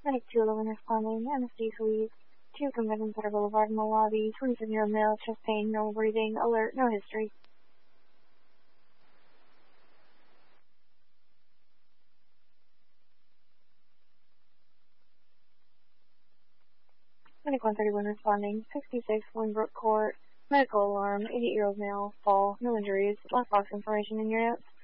Clinic 211 responding, MSD Suite, 2 Convention Center Boulevard in the lobby, 27-year-old male, chest pain, no breathing, alert, no history. Clinic 131 responding, 66 Winbrook Court, medical alarm, 88-year-old male, fall, no injuries, lockbox information in your notes.